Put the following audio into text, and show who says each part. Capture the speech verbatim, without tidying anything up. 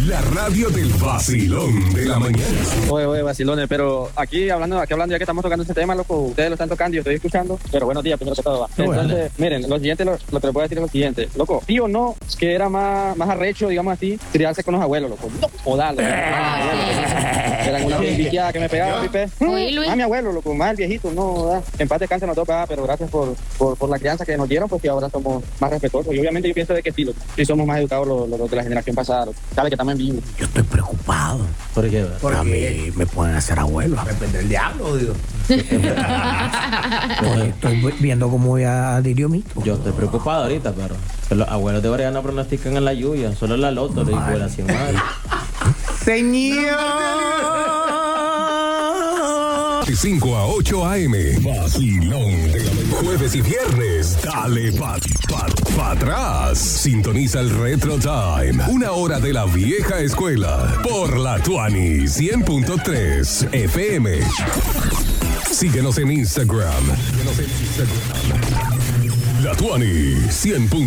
Speaker 1: La radio del vacilón de la mañana.
Speaker 2: Oye, oye, vacilones, pero aquí hablando, aquí hablando ya que estamos tocando este tema, loco, ustedes lo están tocando y yo estoy escuchando, pero buenos días, primero que todo. Va. Entonces, bueno. Miren, lo siguiente, lo, lo que les voy a decir es lo siguiente, loco, sí o no, que era más, más arrecho, digamos así, criarse con los abuelos, loco, no, jodarlo. Eran una bichiada que me pegaba, pipe. Más mi abuelo, loco, más el viejito, no, ¿verdad? En paz descanse nosotros, ¿verdad? Pero gracias por, por, por la crianza que nos dieron, porque ahora somos más respetuosos. Y obviamente yo pienso de que sí, loco, sí somos más educados los, los, los de la generación pasada, loco. Sabe que estamos en vivo.
Speaker 3: Yo estoy preocupado.
Speaker 4: ¿Por qué?
Speaker 3: Porque a mí me pueden hacer abuelo.
Speaker 5: Depende del diablo, digo.
Speaker 3: Pues estoy viendo cómo voy a Dirio Mito.
Speaker 4: Yo estoy preocupado ahorita, pero que los abuelos de Brianna pronostican en la lluvia. Solo en la loto le dijo la cien madre.
Speaker 3: Señor.
Speaker 1: De cinco a ocho a eme. Vacilón de la mañana. Jueves y viernes. Dale pa, pa, pa atrás. Sintoniza el Retro Time. Una hora de la vieja escuela. Por la Tuani cien punto tres F M. Síguenos en Instagram. Síguenos en Instagram. La Tuani cien.